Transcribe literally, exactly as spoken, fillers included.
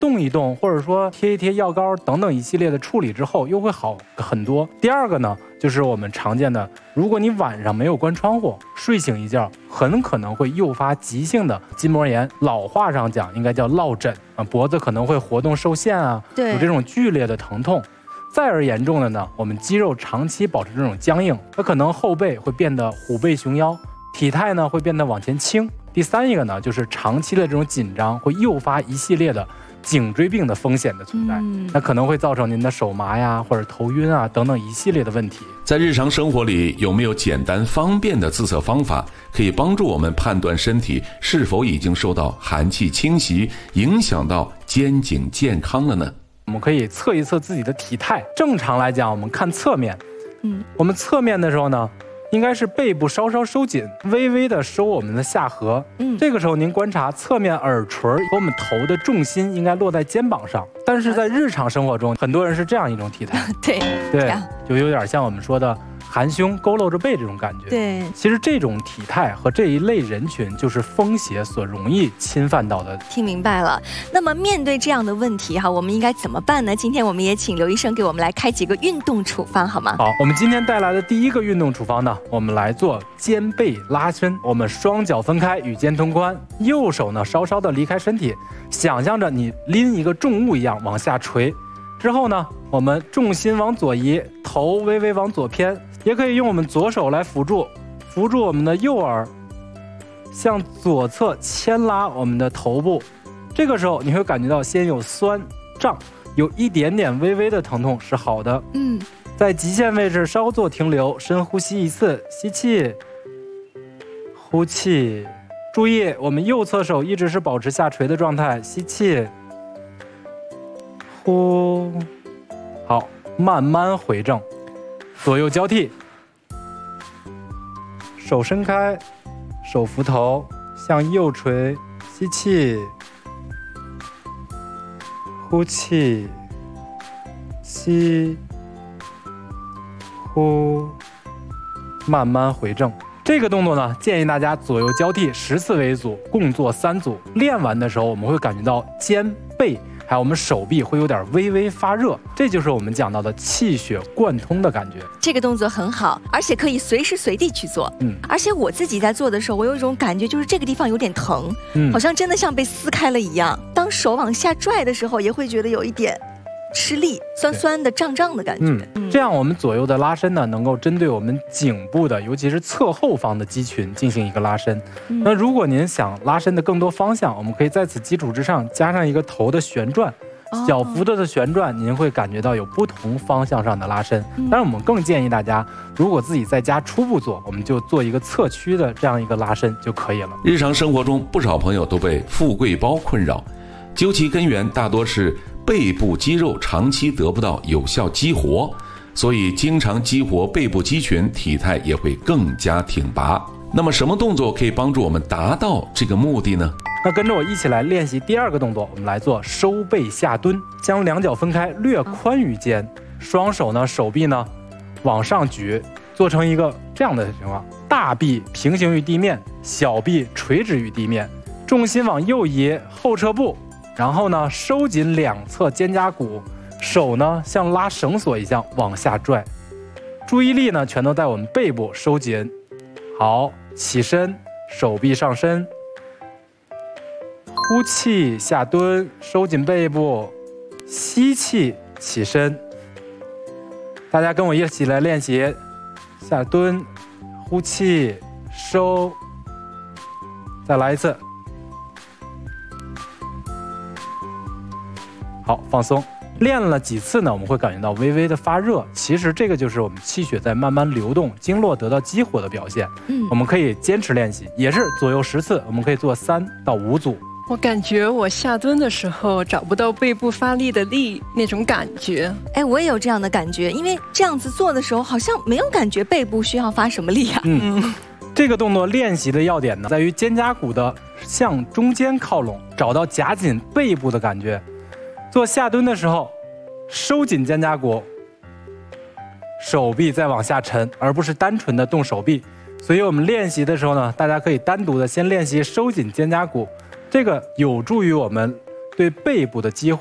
动一动，或者说贴一贴药膏等等一系列的处理之后，又会好很多。第二个呢，就是我们常见的，如果你晚上没有关窗户，睡醒一觉，很可能会诱发急性的筋膜炎，老话上讲应该叫落枕啊，脖子可能会活动受限啊，有这种剧烈的疼痛。再而严重的呢，我们肌肉长期保持这种僵硬，它可能后背会变得虎背熊腰，体态呢会变得往前倾。第三一个呢，就是长期的这种紧张会诱发一系列的颈椎病的风险的存在，嗯、那可能会造成您的手麻呀，或者头晕啊等等一系列的问题。 在日常生活里，有没有简单方便的自测方法，可以帮助我们判断身体是否已经受到寒气侵袭，影响到肩颈健康了呢？ 我们可以测一测自己的体态。正常来讲，我们看侧面，嗯，我们侧面的时候呢，应该是背部稍稍收紧，微微的收我们的下颌。嗯，这个时候您观察侧面耳垂和我们头的重心应该落在肩膀上。但是在日常生活中，很多人是这样一种体态， 对对，就有点像我们说的含胸佝偻着背这种感觉。 对， 其实这种体态和这一类人群就是风邪所容易侵犯到的。 听明白了。那么面对这样的问题哈，我们应该怎么办呢？今天我们也请刘医生给我们来开几个运动处方好吗？ 好，我们今天带来的第一个运动处方呢，我们来做肩背拉伸。我们双脚分开，与肩同宽，右手呢稍稍的离开身体，想象着你拎一个重物一样往下垂。之后呢，我们重心往左移，头微微往左偏，也可以用我们左手来辅助，扶住我们的右耳，向左侧牵拉我们的头部。这个时候你会感觉到先有酸胀，有一点点微微的疼痛是好的。嗯，在极限位置稍作停留，深呼吸一次，吸气，呼气。注意，我们右侧手一直是保持下垂的状态，吸气。呼，好，慢慢回正，左右交替，手伸开，手扶头，向右垂，吸气，呼气，吸，呼，慢慢回正。这个动作呢，建议大家左右交替十次为组，共做三组。练完的时候，我们会感觉到肩背还有我们手臂会有点微微发热，这就是我们讲到的气血贯通的感觉。 这个动作很好，而且可以随时随地去做。嗯，而且我自己在做的时候，我有一种感觉，就是这个地方有点疼，嗯，好像真的像被撕开了一样。当手往下拽的时候，也会觉得有一点吃力，酸酸的、胀胀的感觉。 嗯，这样我们左右的拉伸呢，能够针对我们颈部的，尤其是侧后方的肌群进行一个拉伸。嗯、那如果您想拉伸的更多方向，我们可以在此基础之上加上一个头的旋转，小幅度的旋转，您会感觉到有不同方向上的拉伸。当然，我们更建议大家，如果自己在家初步做，我们就做一个侧屈的这样一个拉伸就可以了。 日常生活中，不少朋友都被富贵包困扰，究其根源，大多是背部肌肉长期得不到有效激活，所以经常激活背部肌群，体态也会更加挺拔。那么什么动作可以帮助我们达到这个目的呢？ 那跟着我一起来练习第二个动作，我们来做收背下蹲，将两脚分开，略宽于肩，双手呢手臂呢往上举，做成一个这样的情况，大臂平行于地面，小臂垂直于地面，重心往右移，后撤步，然后呢收紧两侧肩胛骨，手呢像拉绳索一样往下拽，注意力呢全都在我们背部收紧。好，起身，手臂上伸，呼气下蹲，收紧背部，吸气起身。大家跟我一起来练习，下蹲，呼气收，再来一次。好，放松。练了几次呢，我们会感觉到微微的发热，其实这个就是我们气血在慢慢流动，经络得到激活的表现。嗯，我们可以坚持练习，也是左右十次，我们可以做三到五组。 我感觉我下蹲的时候找不到背部发力的力那种感觉。 哎，我也有这样的感觉，因为这样子做的时候好像没有感觉背部需要发什么力啊。 嗯，这个动作练习的要点呢，在于肩胛骨的向中间靠拢，找到夹紧背部的感觉。做下蹲的时候，收紧肩胛骨，手臂再往下沉，而不是单纯的动手臂。所以我们练习的时候呢，大家可以单独的先练习收紧肩胛骨，这个有助于我们对背部的激